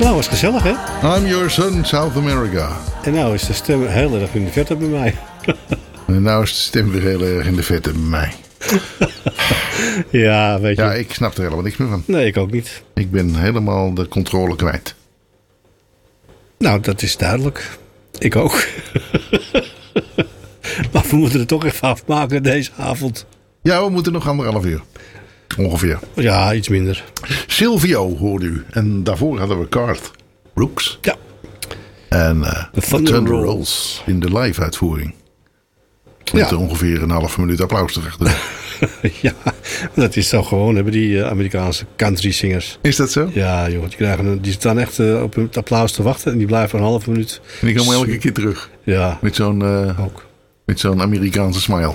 Nou, was gezellig, hè? I'm your son, South America. En nou is de stem heel erg in de verte bij mij. En nou is de stem weer heel erg in de vette bij mij. Ja, weet je. Ja, ik snap er helemaal niks meer van. Nee, ik ook niet. Ik ben helemaal de controle kwijt. Nou, dat is duidelijk. Ik ook. Maar we moeten het toch even afmaken deze avond. Ja, we moeten nog 1,5 uur. Ongeveer. Ja, iets minder. Silvio hoorde u. En daarvoor hadden we Garth Brooks. Ja. En The Thunder Rolls in de live uitvoering. Met Ja. ongeveer een half minuut applaus erachter. Ja, dat is zo gewoon. Hebben die Amerikaanse country singers. Is dat zo? Ja, joh. Die staan echt op het applaus te wachten. En die blijven een halve minuut. En die komen elke keer terug. Ja, Met ook. zo'n Amerikaanse smile.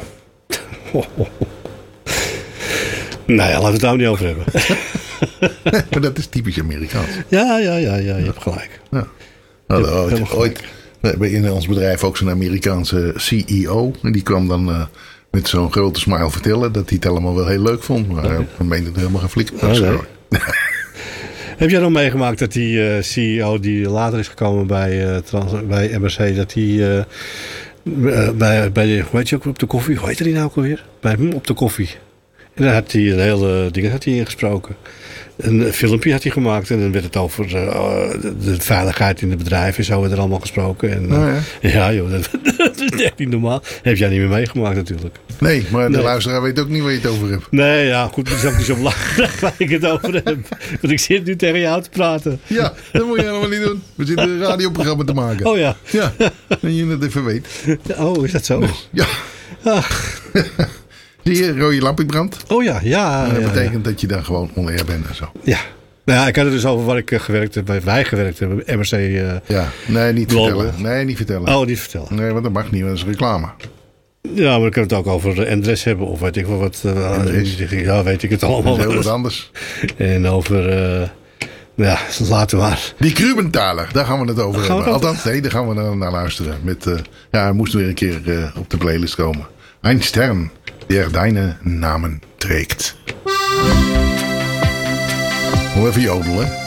Nou ja, laten we het daar niet over hebben. Maar dat is typisch Amerikaans. Ja, je hebt gelijk. Ja. Nou, Ja, helemaal ooit we hebben in ons bedrijf ook zo'n Amerikaanse CEO. En die kwam dan met zo'n grote smile vertellen dat hij het allemaal wel heel leuk vond. Maar hij meende er helemaal geen flikker van. Nee. Heb jij nog meegemaakt dat die CEO die later is gekomen bij MRC, dat die bij weet je ook op de koffie, hoe heet die nou ook alweer? Op de koffie. En daar had hij een hele ding ingesproken. Een filmpje had hij gemaakt en dan werd het over de veiligheid in het bedrijf en zo werd er allemaal gesproken. En, ja joh, dat is echt niet normaal. Heb jij niet meer meegemaakt natuurlijk. Nee, maar de luisteraar weet ook niet waar je het over hebt. Nee, ja, goed, het is ook niet zo belangrijk waar ik het over heb. Want ik zit nu tegen jou te praten. Ja, dat moet je helemaal niet doen. We zitten een radioprogramma te maken. Oh ja. Ja, en je het even weet. Oh, is dat zo? Ja. Ach. Zie je, rode lampje brandt. Oh ja, ja. En dat ja, betekent dat je dan gewoon on-air bent en zo. Ja. Nou ja, ik had het dus over waar ik gewerkt heb, waar wij gewerkt hebben, MRC. Ja, nee, niet Global. vertellen. Nee, niet vertellen. Oh, die vertellen. Nee, want dat mag niet, want dat is reclame. Ja, maar ik kan het ook over Endres hebben, of weet ik wel wat. Ja, weet ik het Dat allemaal is heel wel. wat anders. En over, ja, laten we maar. Die Krubenthaler, daar gaan we het over Gaan we hebben. het Althans, nee, daar gaan we naar luisteren. Met, ja, hij moest weer een keer op de playlist komen. Ein Stern, der deine Namen trägt. Hoe even jodelen.